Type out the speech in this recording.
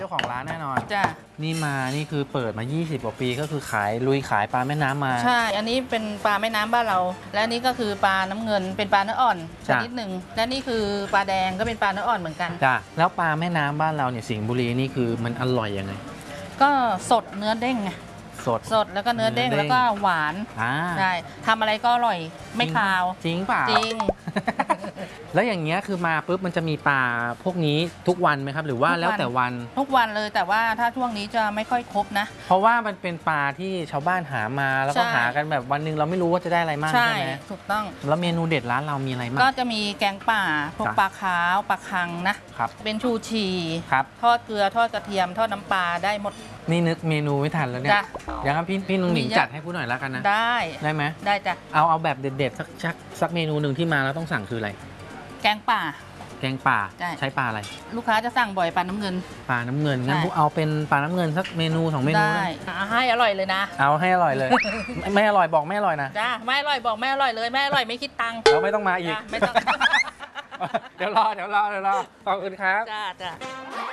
เจ้าของร้านแน่นอนจ้ะนี่คือเปิดมา20กว่าปีก็คือลุยขายปลาแม่น้ำมาใช่อันนี้เป็นปลาแม่น้ำบ้านเรา และนี่ก็คือปลาน้ำเงินเป็นปลาเนื้ออ่อนชนิดหนึ่งและนี่คือปลาแดงก็เป็นปลาเนื้ออ่อนเหมือนกันจ้ะแล้วปลาแม่น้ำบ้านเราเนี่ยสิงห์บุรีนี่คือมันอร่อยยังไงก็สดเนื้อเด้งไงสดแล้วก็เนื้อเด้งแล้วก็หวานใช่ทำอะไรก็อร่อยไม่คาวจริงเปล่าจริงแล้วอย่างเงี้ยคือมาปุ๊บมันจะมีปลาพวกนี้ทุกวันไหมครับหรือว่าแล้วแต่วันทุกวันเลยแต่ว่าถ้าช่วงนี้จะไม่ค่อยครบนะเพราะว่ามันเป็นปลาที่ชาวบ้านหามาแล้วก็หากันแบบวันนึงเราไม่รู้ว่าจะได้อะไรมากใช่ไหมถูกต้องแล้วเมนูเด็ดร้านเรามีอะไรบ้างก็จะมีแกงป่าพวกปลาขาวปลาคังนะครับเป็นชูชีทอดเกลือทอดกระเทียมทอดน้ำปลาได้หมดนี่นึกเมนูไม่ทันแล้วเนี่ยอย่างนั้นพี่นุ่งหนิงจัดให้ผู้หน่อยแล้วกันนะได้ไหมได้จ้ะเอาแบบเด็ดๆสักเมนูหนึ่งที่มาแล้วต้องสั่งคืออะไรแกงป่าใช้ปลาอะไรลูกค้าจะสั่งบ่อยปลาน้ำเงินงั้นเอาเป็นปลาน้ำเงินสักเมนู2เมนูได้ให้อร่อยเลยนะเอาให้อร่อยเลย ไม่อร่อยบอกไม่อร่อยนะจ้าไม่อร่อยบอกไม่อร่อยเลยไม่อร่อยไม่คิดตังค์เราไม่ต้องมาอีกไม่ต้องเดี๋ยวรอขอบคุณครับจ้า